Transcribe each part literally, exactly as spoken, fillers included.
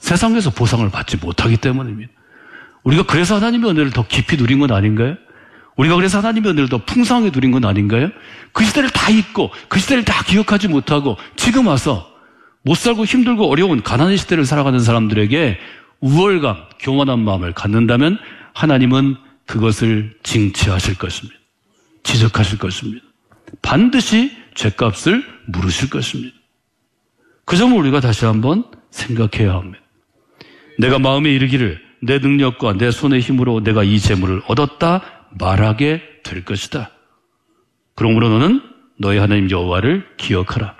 세상에서 보상을 받지 못하기 때문입니다. 우리가 그래서 하나님의 은혜를 더 깊이 누린 건 아닌가요? 우리가 그래서 하나님의 은혜를 더 풍성하게 누린 건 아닌가요? 그 시대를 다 잊고 그 시대를 다 기억하지 못하고 지금 와서 못 살고 힘들고 어려운 가난의 시대를 살아가는 사람들에게 우월감, 교만한 마음을 갖는다면 하나님은 그것을 징치하실 것입니다. 지적하실 것입니다. 반드시 죗값을 물으실 것입니다. 그 점을 우리가 다시 한번 생각해야 합니다. 내가 마음에 이르기를 내 능력과 내 손의 힘으로 내가 이 재물을 얻었다 말하게 될 것이다. 그러므로 너는 너희 하나님 여호와를 기억하라.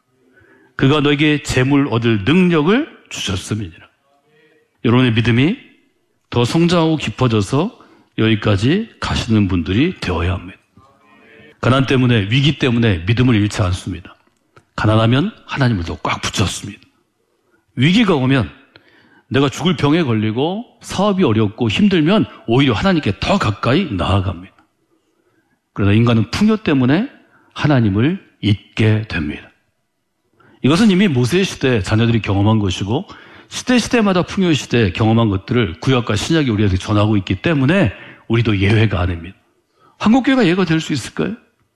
그가 너에게 재물 얻을 능력을 주셨음이니라. 여러분의 믿음이 더 성장하고 깊어져서 여기까지 가시는 분들이 되어야 합니다. 가난 때문에, 위기 때문에 믿음을 잃지 않습니다. 가난하면 하나님을 더 꽉 붙였습니다. 위기가 오면 내가 죽을 병에 걸리고 사업이 어렵고 힘들면 오히려 하나님께 더 가까이 나아갑니다. 그러나 인간은 풍요 때문에 하나님을 잊게 됩니다. 이것은 이미 모세의 시대에 자녀들이 경험한 것이고 시대시대마다 풍요의 시대에 경험한 것들을 구약과 신약이 우리에게 전하고 있기 때문에 우리도 예외가 아닙니다. 한국교회가 예가 될 수 있을까요?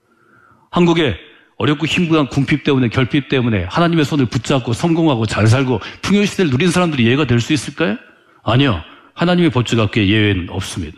한국에 어렵고 힘든 궁핍 때문에 결핍 때문에 하나님의 손을 붙잡고 성공하고 잘 살고 풍요의 시대를 누린 사람들이 예가 될 수 있을까요? 아니요. 하나님의 법칙학계에 예외는 없습니다.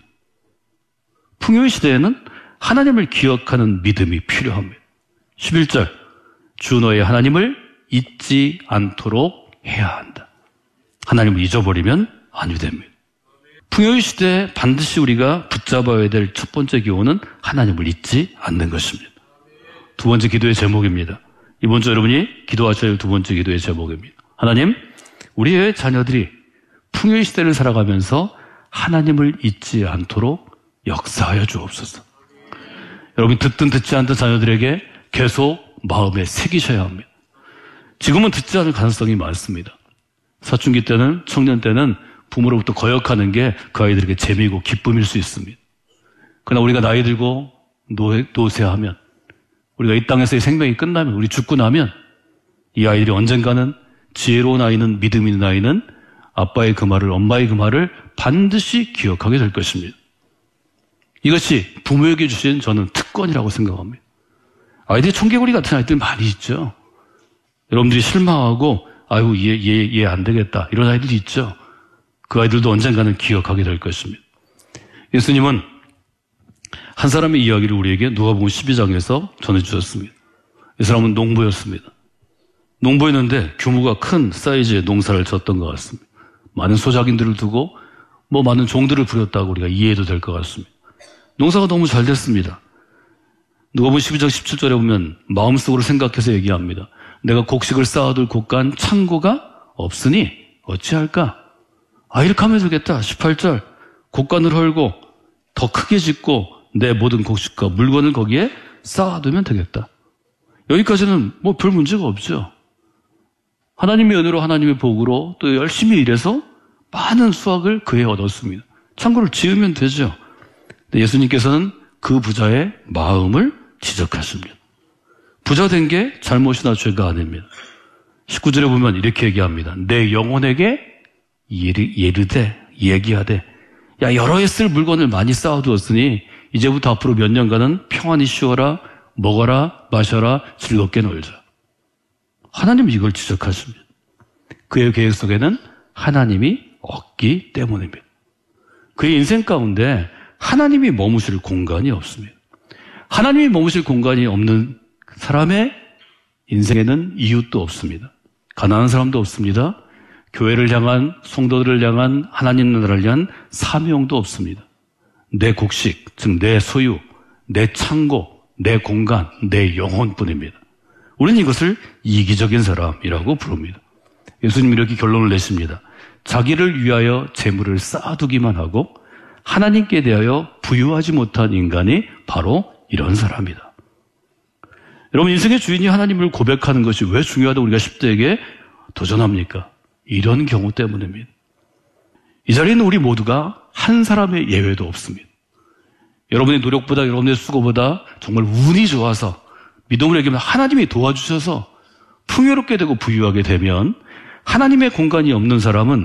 풍요의 시대에는 하나님을 기억하는 믿음이 필요합니다. 십일 절 주 너의 하나님을 잊지 않도록 해야 한다. 하나님을 잊어버리면 아니 됩니다. 풍요의 시대에 반드시 우리가 붙잡아야 될 첫 번째 기호는 하나님을 잊지 않는 것입니다. 두 번째 기도의 제목입니다. 이번 주 여러분이 기도하셔야 할 두 번째 기도의 제목입니다. 하나님, 우리의 자녀들이 풍요의 시대를 살아가면서 하나님을 잊지 않도록 역사하여 주옵소서. 여러분 듣든 듣지 않든 자녀들에게 계속 마음에 새기셔야 합니다. 지금은 듣지 않을 가능성이 많습니다. 사춘기 때는, 청년 때는 부모로부터 거역하는 게 그 아이들에게 재미이고 기쁨일 수 있습니다. 그러나 우리가 나이 들고 노, 노쇠하면, 우리가 이 땅에서의 생명이 끝나면, 우리 죽고 나면 이 아이들이 언젠가는 지혜로운 아이는, 믿음 있는 아이는 아빠의 그 말을, 엄마의 그 말을 반드시 기억하게 될 것입니다. 이것이 부모에게 주신 저는 특권이라고 생각합니다. 아이들이 청개구리 같은 아이들 많이 있죠. 여러분들이 실망하고 아유 얘, 얘, 얘 안 되겠다 이런 아이들이 있죠. 그 아이들도 언젠가는 기억하게 될 것입니다. 예수님은 한 사람의 이야기를 우리에게 누가복음 십이 장에서 전해주셨습니다. 이 사람은 농부였습니다. 농부였는데 규모가 큰 사이즈의 농사를 졌던 것 같습니다. 많은 소작인들을 두고 뭐 많은 종들을 부렸다고 우리가 이해해도 될 것 같습니다. 농사가 너무 잘 됐습니다. 누가복음 십이 장 십칠 절에 보면 마음속으로 생각해서 얘기합니다. 내가 곡식을 쌓아둘 곳간 창고가 없으니 어찌할까? 아 이렇게 하면 되겠다. 십팔 절 곡간을 헐고 더 크게 짓고 내 모든 곡식과 물건을 거기에 쌓아두면 되겠다. 여기까지는 뭐 별 문제가 없죠. 하나님의 은혜로 하나님의 복으로 또 열심히 일해서 많은 수확을 그에 얻었습니다. 창고를 지으면 되죠. 근데 예수님께서는 그 부자의 마음을 지적하십니다. 부자 된 게 잘못이나 죄가 아닙니다. 십구 절에 보면 이렇게 얘기합니다. 내 영혼에게 예르되 얘기하되 야 여러 해 쓸 물건을 많이 쌓아두었으니 이제부터 앞으로 몇 년간은 평안히 쉬어라 먹어라 마셔라 즐겁게 놀자. 하나님이 이걸 지적하십니다. 그의 계획 속에는 하나님이 없기 때문입니다. 그의 인생 가운데 하나님이 머무실 공간이 없습니다. 하나님이 머무실 공간이 없는 사람의 인생에는 이웃도 없습니다. 가난한 사람도 없습니다. 교회를 향한, 성도들을 향한, 하나님 나라를 향한 사명도 없습니다. 내 곡식, 즉 내 소유, 내 창고, 내 공간, 내 영혼뿐입니다. 우리는 이것을 이기적인 사람이라고 부릅니다. 예수님이 이렇게 결론을 내십니다. 자기를 위하여 재물을 쌓아두기만 하고 하나님께 대하여 부유하지 못한 인간이 바로 이런 사람이다. 여러분 인생의 주인이 하나님을 고백하는 것이 왜 중요하다고 우리가 십 대에게 도전합니까? 이런 경우 때문입니다. 이 자리에는 우리 모두가 한 사람의 예외도 없습니다. 여러분의 노력보다 여러분의 수고보다 정말 운이 좋아서 믿음을 얘기하면 하나님이 도와주셔서 풍요롭게 되고 부유하게 되면 하나님의 공간이 없는 사람은